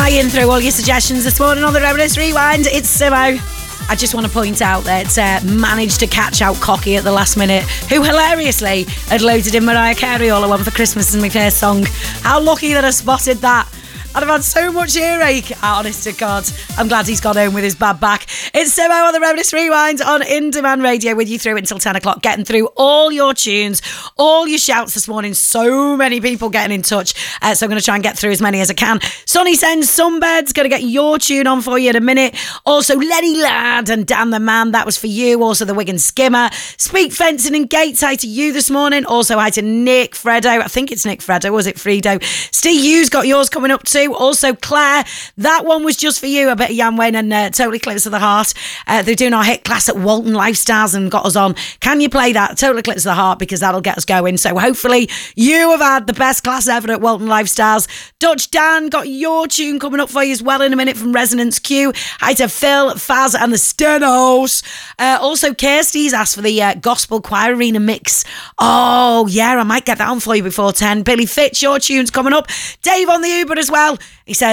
flying through all your suggestions this morning on the Reminisce Rewind. It's Simo. I just want to point out that managed to catch out Cocky at the last minute, who hilariously had loaded in Mariah Carey All I Want for Christmas as my first song. How lucky that I spotted that. I'd have had so much earache, honest to God. I'm glad he's gone home with his bad back. It's Simo on the Reminisce Rewind on In Demand Radio with you through until 10 o'clock, getting through all your tunes, all your shouts this morning. So many people getting in touch, so I'm going to try and get through as many as I can. Sonny sends Sunbed's going to get your tune on for you in a minute. Also, Lenny Ladd and Dan the Man, that was for you. Also, the Wigan Skimmer. Speak Fencing and Gates, hi to you this morning. Also, hi to Nick Fredo. I think it's Nick Fredo, was it Fredo? Steve Hughes got yours coming up too. Also, Claire, that one was just for you. A bit of Jan Wayne and Totally Close to the Heart. They're doing our hit class at Walton Lifestyles and got us on. Can you play that? Totally Close to the Heart, because that'll get us going. So hopefully you have had the best class ever at Walton Lifestyles. Dutch Dan got your tune coming up for you as well in a minute from Resonance Q. Hi to Phil, Faz and the Stenos. Also, Kirsty's asked for the Gospel Choir Arena mix. Oh, yeah, I might get that on for you before 10. Billy Fitz, your tune's coming up. Dave on the Uber as well. He says,